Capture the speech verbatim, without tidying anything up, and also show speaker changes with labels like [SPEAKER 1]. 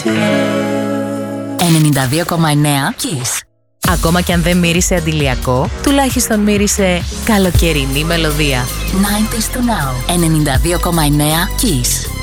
[SPEAKER 1] ενενήντα δύο κόμμα εννέα Kiss.
[SPEAKER 2] Ακόμα κι αν δεν μύρισε αντιλιακό, τουλάχιστον μύρισε καλοκαιρινή μελωδία.
[SPEAKER 1] ενενήντα του Now. ενενήντα δύο κόμμα εννέα Kiss.